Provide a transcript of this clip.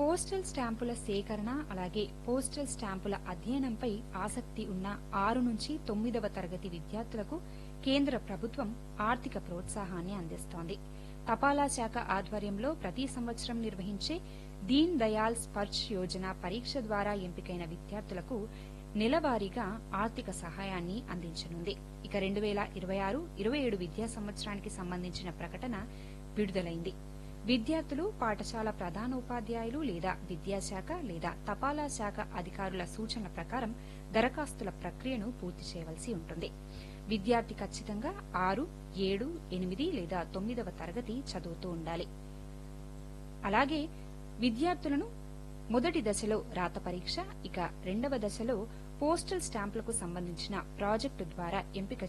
Postal స్టాంపుల సేకరణ అలాగే postal స్టాంపుల అధ్యయనంపై ఆసక్తి ఉన్న 6 నుంచి 9వ తరగతి విద్యార్థులకు కేంద్ర ప్రభుత్వం ఆర్థిక ప్రోత్సాహాన్ని అందిస్తోంది. తపాలా శాఖ ఆధ్వర్యంలో ప్రతి సంవత్సరం నిర్వహించే దీన్ దయాళ్ స్పర్శ్ యోజన పరీక్ష ద్వారా ఎంపికైన విద్యార్థులకు నెలవారీగా ఆర్థిక సహాయాన్ని అందించనుంది. ఇక 2026-27 విద్యా సంవత్సరానికి సంబంధించిన ప్రకటన విడుదలైంది. విద్యార్థులు పాఠశాల ప్రధానోపాధ్యాయులు లేదా విద్యాశాఖ లేదా తపాలా శాఖ అధికారుల సూచనల ప్రకారం దరఖాస్తుల ప్రక్రియను పూర్తి చేయవలసి ఉంటుంది. విద్యార్థి ఖచ్చితంగా 6, 7, 8 లేదా 9వ తరగతి చదువుతూ ఉండాలి. అలాగే విద్యార్థులను మొదటి దశలో రాత పరీక్ష, ఇక 2వ దశలో పోస్టల్ స్టాంపులకు సంబంధించిన ప్రాజెక్టు ద్వారా ఎంపిక